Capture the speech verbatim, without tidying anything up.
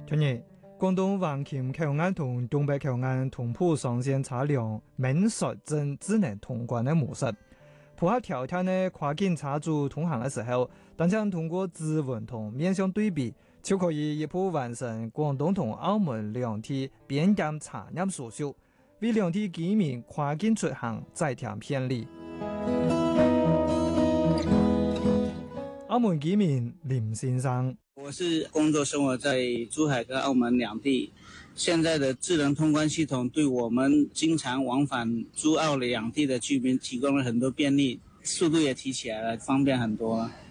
近日，廣東橫琴口岸同東北口岸同步上線車輛免稅證智能通關的模式。普客條條呢跨境車主通行的時候，單將通過指紋同面相對比，就可以一步完成廣東同澳門兩地邊檢查驗手續，為兩地居民跨境出行增添便利。澳門居民林先生， 我是工作生活在珠海跟澳門兩地，現在的智能通關系統對我們經常往返珠澳兩地的居民提供了很多便利，速度也提起來了，方便很多。